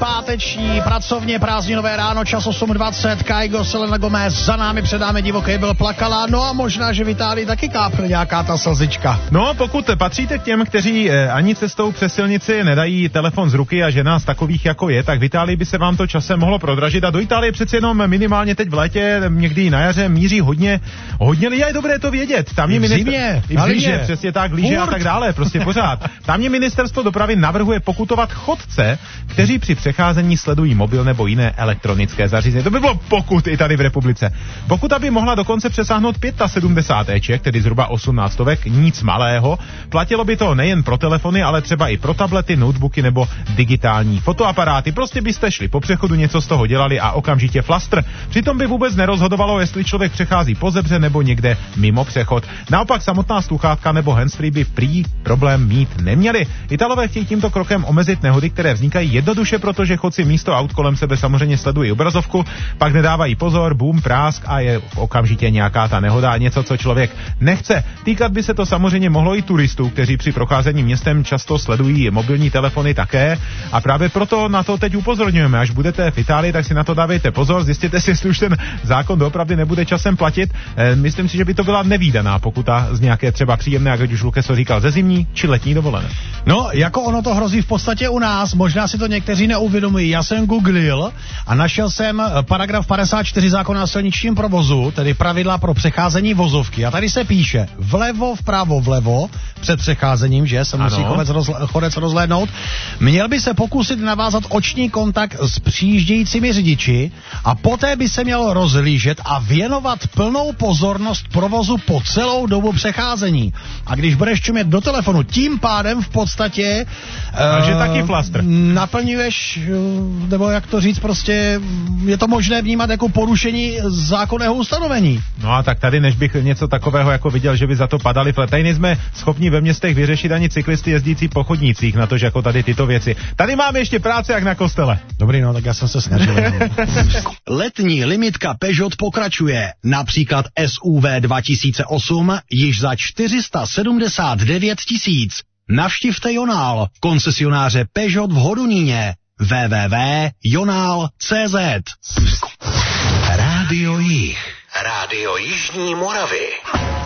páteční, pracovně prázdninové ráno, čas 8:20, Kygo, Selena Gomez, za námi před námi Divoký byl Plakala, no a možná, že v Itálii taky kápne nějaká ta slzička. No, pokud patříte k těm, kteří ani cestou přes silnici nedají telefon z ruky a že nás takových jako je, tak v Itálii by se vám to časem mohlo prodražit a do Itálie přece jenom minimálně teď v létě, někdy na jaře míří hodně lidí a je dobré to vědět. Tam je zimě, přesně tak, lyže a tak dále, prostě pořád. Tam je ministerstvo dopravy navrhuje pokutovat chodce, kteří při přecházení sledují mobil nebo jiné elektronické zařízení. To by bylo pokut i tady v republice. Pokuta by mohla dokonce přesáhnout 75 éček, tedy zhruba 18 stovek, nic malého. Platilo by to nejen pro telefony, ale třeba i pro tablety, notebooky nebo digitální fotoaparáty. Prostě byste šli po přechodu, něco z toho dělali a okamžitě flastr. Přitom by vůbec nerozhodovalo, jestli člověk přechází po zebře nebo někde mimo přechod. Naopak samotná sluchátka nebo handsfree by prý problém mít neměli. Italové chtějí tímto krokem omezit nehody, které vznikají jednoduše, protože chodci místo aut kolem sebe samozřejmě sledují obrazovku, pak nedávají pozor, bum, prásk a je okamžitě nějaká ta nehoda, něco, co člověk nechce. Týkat by se to samozřejmě mohlo i turistů, kteří při procházení městem často sledují mobilní telefony také a právě proto na to teď upozorňujeme. Až budete v Itálii, tak si na to dávejte pozor, zjistěte si, jestli už ten zákon doopravdy nebude časem platit. Myslím si, že by to byla nevídaná pokuta z nějaké třeba příjemné, jak už Lukeso říkal, ze zimní či letní dovolené. No, jako ono to hrozí v podstatě u nás, možná si to někteří neuvědomují. Já jsem googlil a našel jsem paragraf 54 zákona o silničním provozu, tedy pravidla pro přecházení vozovky. A tady se píše vlevo, vpravo, vlevo, před přecházením, že se musí chodec rozhlédnout. Měl by se pokusit navázat oční kontakt s přijíždějícími řidiči a poté by se měl rozhlížet a věnovat plnou pozornost provozu po celou dobu přecházení. A když budeš čumět do telefonu, tím pádem v podstatě takže taky flastr. Naplňuješ, nebo jak to říct, prostě je to možné vnímat jako porušení zákonného ustanovení. No a tak tady, než bych něco takového jako viděl, že by za to padali, tady nejsme schopni ve městech vyřešit ani cyklisty jezdící po chodnících, na to, že jako tady tyto věci. Tady máme ještě práce jak na kostele. Dobrý, no, tak já jsem se snažil. Letní limitka Peugeot pokračuje. Například SUV 2008 již za 479 000. Navštivte Jonál, koncesionáře Peugeot v Hodoníně. www.jonal.cz. Rádio Jih. Rádio Jižní Moravy.